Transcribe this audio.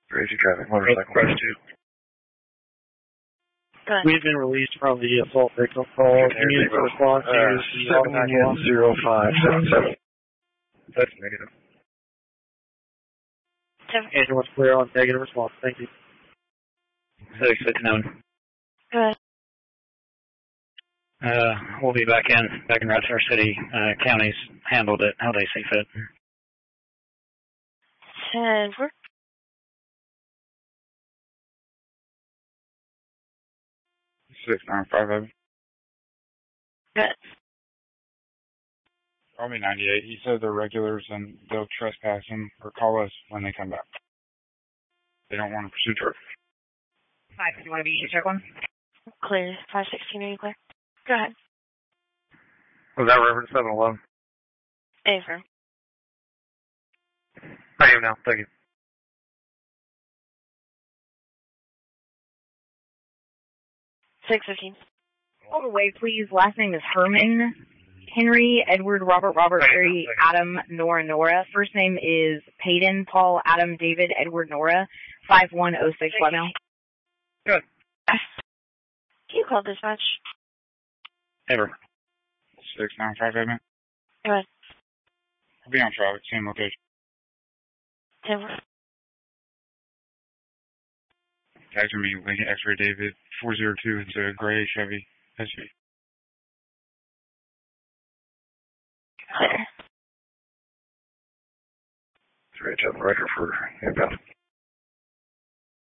Crazy traffic, motorcycle. Crash 2. We've been released from the assault victim call. Unit response is 70577. That's negative. Agent was clear on negative response. Thank you. 659. Go ahead. We'll be back in Rochester City. Counties handled it how they see fit. 10-4. 695. Go ahead. Probably 98. He said they're regulars and they'll trespass him or call us when they come back. They don't want to pursue charges. 5, do you want to be check one? Clear. 516, are you clear? Go ahead. Was that reference 711? Affirm. I am now. Thank you. 615. All the way, please. Last name is Herman. Henry, Edward, Robert, Harry, Adam, Nora. First name is Peyton, Paul, Adam, David, Edward, Nora. 5106 Lemon. Good. Can you call dispatch? Ever. 6958. Go ahead. I'll be on traffic. Same location. 10-4. Taxi me, Lincoln X-ray David, 402. It's a gray Chevy SUV. Clear. 3 on the record for inbound.